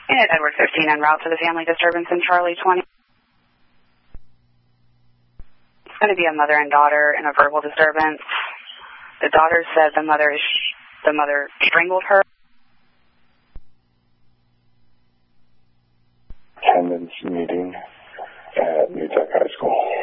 At Edward 15 en route to the family disturbance in Charlie 20. It's going to be a mother and daughter in a verbal disturbance. The daughter said the mother strangled her. Attendance meeting at New Tech High School.